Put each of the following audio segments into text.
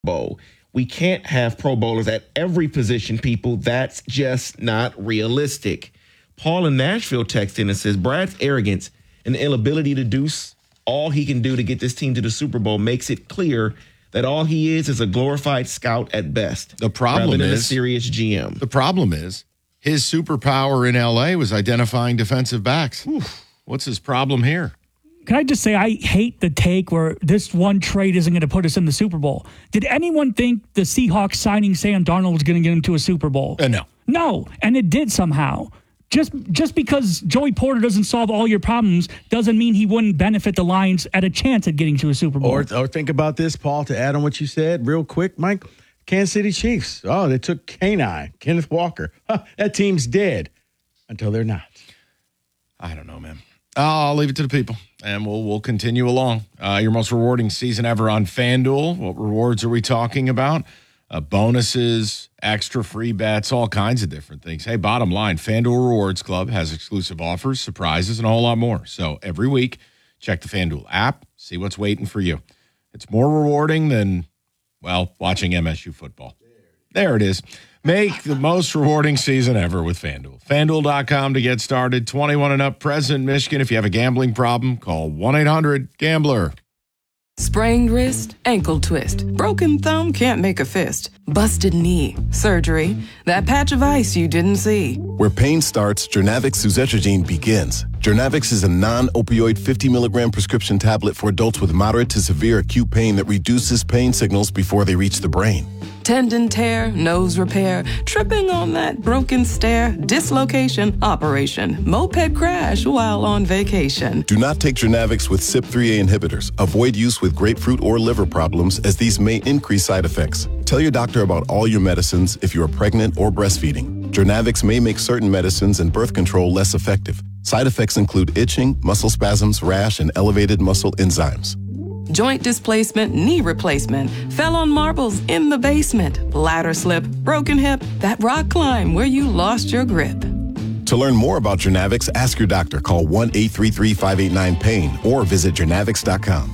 Bowl. We can't have Pro Bowlers at every position, people. That's just not realistic. Paul in Nashville texts in and says, Brad's arrogance and the inability to do all he can do to get this team to the Super Bowl makes it clear that all he is a glorified scout at best. The problem rather than is a serious GM. The problem is his superpower in LA was identifying defensive backs. Oof. What's his problem here? Can I just say I hate the take where this one trade isn't going to put us in the Super Bowl. Did anyone think the Seahawks signing Sam Darnold was going to get into a Super Bowl? No. No, and it did somehow. Just because Joey Porter doesn't solve all your problems doesn't mean he wouldn't benefit the Lions at a chance at getting to a Super Bowl. Or think about this, Paul, to add on what you said real quick, Mike. Kansas City Chiefs. Oh, they took K9, Kenneth Walker. That team's dead until they're not. I don't know, man. I'll leave it to the people, and we'll continue along. Your most rewarding season ever on FanDuel. What rewards are we talking about? Bonuses, extra free bets, all kinds of different things. Hey, bottom line, FanDuel Rewards Club has exclusive offers, surprises, and a whole lot more. So every week, check the FanDuel app, see what's waiting for you. It's more rewarding than, well, watching MSU football. There it is. Make the most rewarding season ever with FanDuel. FanDuel.com to get started. 21 and up, present Michigan. If you have a gambling problem, call 1-800-GAMBLER. Sprained wrist, ankle twist, broken thumb, can't make a fist, busted knee, surgery, that patch of ice you didn't see. Where pain starts, Journavx suzetrigine begins. Journavx is a non-opioid 50-milligram prescription tablet for adults with moderate to severe acute pain that reduces pain signals before they reach the brain. Tendon tear, nose repair, tripping on that broken stair, dislocation, operation, moped crash while on vacation. Do not take Journavx with CYP3A inhibitors. Avoid use with grapefruit or liver problems, as these may increase side effects. Tell your doctor about all your medicines if you are pregnant or breastfeeding. Journavx may make certain medicines and birth control less effective. Side effects include itching, muscle spasms, rash, and elevated muscle enzymes. Joint displacement, knee replacement, fell on marbles in the basement, ladder slip, broken hip, that rock climb where you lost your grip. To learn more about Journavx, ask your doctor. Call 1-833-589-PAIN or visit journavx.com.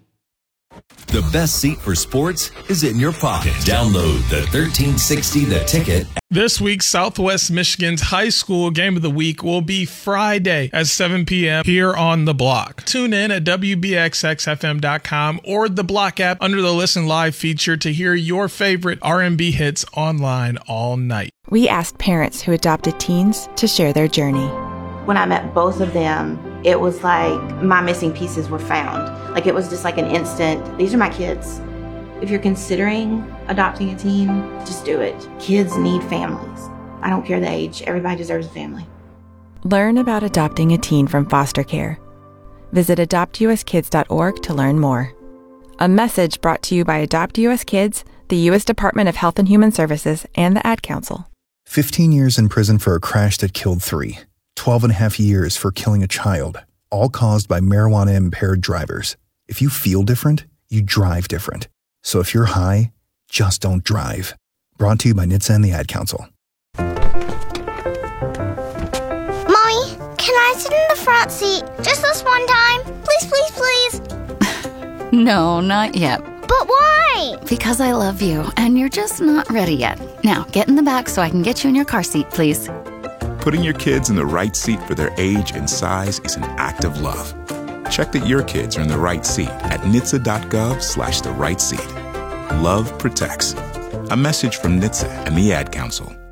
The best seat for sports is in your pocket. Download the 1360 The Ticket. This week, Southwest Michigan's high school game of the week will be Friday at 7 p.m. here on The Block. Tune in at WBXXFM.com or the Block app under the Listen Live feature to hear your favorite R&B hits online all night. We asked parents who adopted teens to share their journey. When I met both of them, it was like my missing pieces were found. Like it was just like an instant, these are my kids. If you're considering adopting a teen, just do it. Kids need families. I don't care the age. Everybody deserves a family. Learn about adopting a teen from foster care. Visit adoptuskids.org to learn more. A message brought to you by Adopt US Kids, the U.S. Department of Health and Human Services, and the Ad Council. 15 years in prison for a crash that killed 3. 12 and a half years for killing a child, all caused by marijuana-impaired drivers. If you feel different, you drive different. So if you're high, just don't drive. Brought to you by NHTSA and the Ad Council. Mommy, can I sit in the front seat just this one time? Please, please, please. No, not yet. But why? Because I love you, and you're just not ready yet. Now, get in the back so I can get you in your car seat, please. Putting your kids in the right seat for their age and size is an act of love. Check that your kids are in the right seat at NHTSA.gov/the right seat. Love protects. A message from NHTSA and the Ad Council.